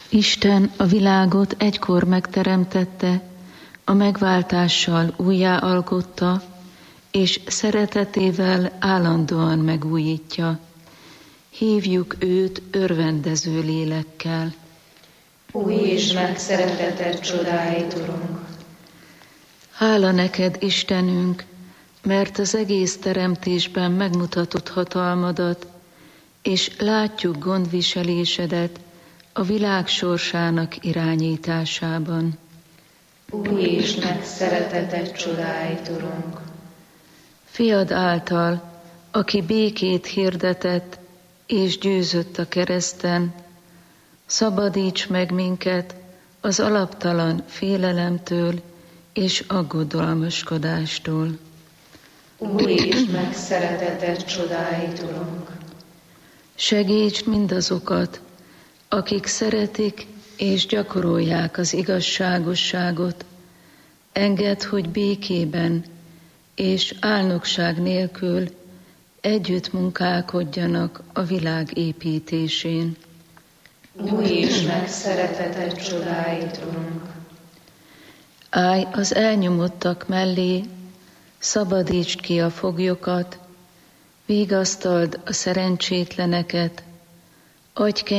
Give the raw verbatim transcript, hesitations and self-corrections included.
Isten a világot egykor megteremtette, a megváltással újjáalkotta, és szeretetével állandóan megújítja. Hívjuk őt örvendező lélekkel. Új és megszeretetett csodáit, Urunk! Hála neked, Istenünk, mert az egész teremtésben megmutatott hatalmadat, és látjuk gondviselésedet a világ sorsának irányításában. Új és megszeretetett csodáit, Urunk! Fiad által, aki békét hirdetett és győzött a kereszten, szabadíts meg minket az alaptalan félelemtől és aggodalmaskodástól. Új és megszeretetett csodáit, Urunk! Segíts mindazokat, akik szeretik és gyakorolják az igazságosságot, engedd, hogy békében és álnokság nélkül együtt munkálkodjanak a világ építésén. Új és megszeretetett csodáit, Urunk! Állj az elnyomottak mellé, szabadítsd ki a foglyokat, vigasztald a szerencsétleneket, adj